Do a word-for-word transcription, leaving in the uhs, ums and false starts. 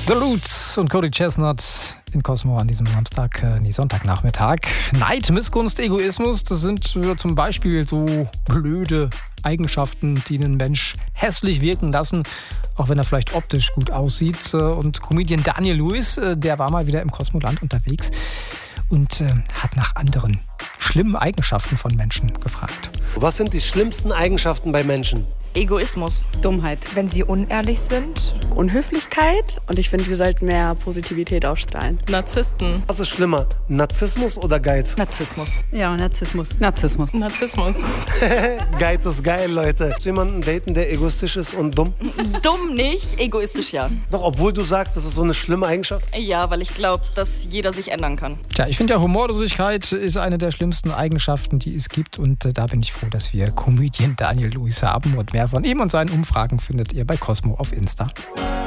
The Roots und Cody Chestnut in Cosmo an diesem Samstag, äh, nee, Sonntagnachmittag. Neid, Missgunst, Egoismus, das sind äh, zum Beispiel so blöde Eigenschaften, die einen Mensch hässlich wirken lassen, auch wenn er vielleicht optisch gut aussieht. Und Comedian Daniel Lewis, äh, der war mal wieder im Cosmoland unterwegs und äh, hat nach anderen schlimmen Eigenschaften von Menschen gefragt. Was sind die schlimmsten Eigenschaften bei Menschen? Egoismus. Dummheit. Wenn sie unehrlich sind. Unhöflichkeit. Und ich finde, wir sollten mehr Positivität ausstrahlen. Narzissten. Was ist schlimmer, Narzissmus oder Geiz? Narzissmus. Ja, Narzissmus. Narzissmus. Narzissmus. Geiz ist geil, Leute. Willst du jemanden daten, der egoistisch ist und dumm? Dumm nicht, egoistisch ja. Doch, obwohl du sagst, das ist so eine schlimme Eigenschaft? Ja, weil ich glaube, dass jeder sich ändern kann. Tja, ich finde ja, Humorlosigkeit ist eine der schlimmsten Eigenschaften, die es gibt. Und äh, da bin ich froh, dass wir Comedian Daniel Lewis haben. Und mehr von ihm und seinen Umfragen findet ihr bei Cosmo auf Insta.